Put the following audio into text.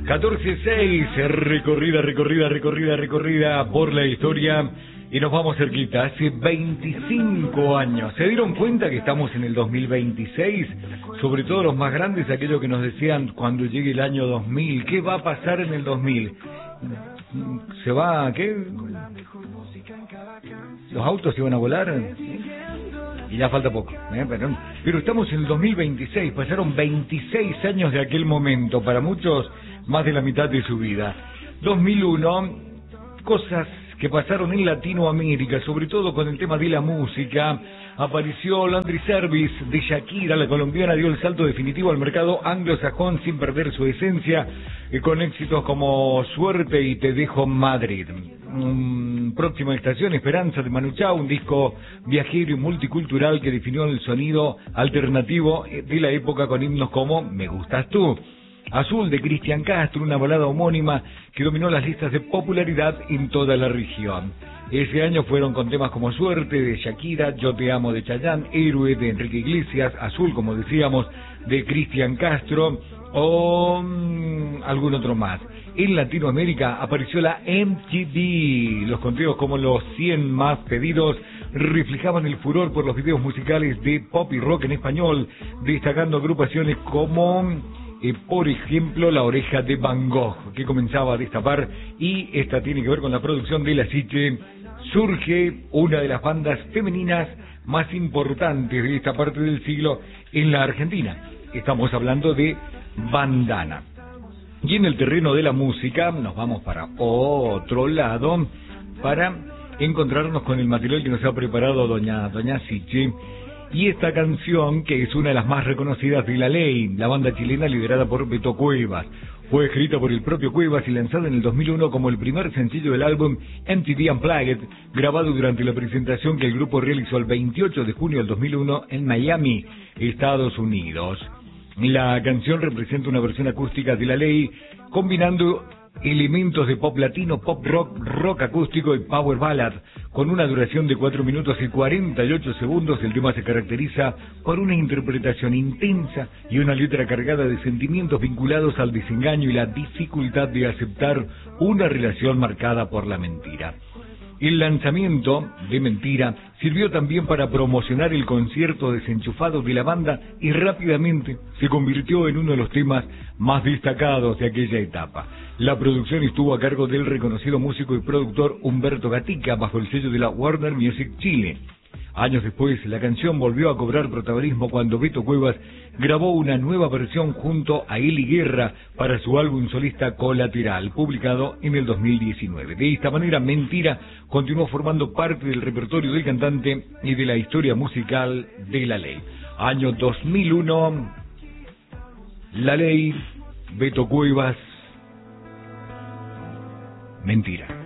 14:06, recorrida por la historia. Y nos vamos cerquita, hace 25 años. ¿Se dieron cuenta que estamos en el 2026? Sobre todo los más grandes, aquellos que nos decían cuando llegue el año 2000, ¿qué va a pasar en el 2000? ¿Se va, qué? ¿Los autos se van a volar? Y ya falta poco, pero estamos en el 2026, pasaron 26 años de aquel momento, para muchos más de la mitad de su vida. 2001, cosas que pasaron en Latinoamérica, sobre todo con el tema de la música. Apareció Laundry Service de Shakira, la colombiana dio el salto definitivo al mercado anglosajón sin perder su esencia, con éxitos como Suerte y Te Dejo Madrid. Próxima estación, Esperanza de Manu Chao, un disco viajero y multicultural que definió el sonido alternativo de la época con himnos como Me Gustas Tú. Azul de Cristian Castro, una balada homónima que dominó las listas de popularidad en toda la región. Ese año fueron con temas como Suerte de Shakira, Yo Te Amo de Chayanne, Héroe de Enrique Iglesias, Azul, como decíamos, de Cristian Castro o algún otro más. En Latinoamérica apareció la MTV. Los conteos como los 100 más pedidos reflejaban el furor por los videos musicales de pop y rock en español, destacando agrupaciones como por ejemplo, La Oreja de Van Gogh, que comenzaba a destapar, y esta tiene que ver con la producción de La Siche. Surge una de las bandas femeninas más importantes de esta parte del siglo en la Argentina. Estamos hablando de Bandana. Y en el terreno de la música nos vamos para otro lado para encontrarnos con el material que nos ha preparado doña Siche. Y esta canción, que es una de las más reconocidas de La Ley, la banda chilena liderada por Beto Cuevas, fue escrita por el propio Cuevas y lanzada en el 2001 como el primer sencillo del álbum MTV Unplugged, grabado durante la presentación que el grupo realizó el 28 de junio del 2001 en Miami, Estados Unidos. La canción representa una versión acústica de La Ley, combinando elementos de pop latino, pop rock, rock acústico y power ballad. Con una duración de 4 minutos y 48 segundos, el tema se caracteriza por una interpretación intensa y una letra cargada de sentimientos vinculados al desengaño y la dificultad de aceptar una relación marcada por la mentira. El lanzamiento de Mentira sirvió también para promocionar el concierto desenchufado de la banda y rápidamente se convirtió en uno de los temas más destacados de aquella etapa. La producción estuvo a cargo del reconocido músico y productor Humberto Gatica bajo el sello de la Warner Music Chile. Años después, la canción volvió a cobrar protagonismo cuando Beto Cuevas grabó una nueva versión junto a Eli Guerra para su álbum solista Colateral, publicado en el 2019. De esta manera, Mentira continuó formando parte del repertorio del cantante y de la historia musical de La Ley. Año 2001, La Ley, Beto Cuevas, Mentira.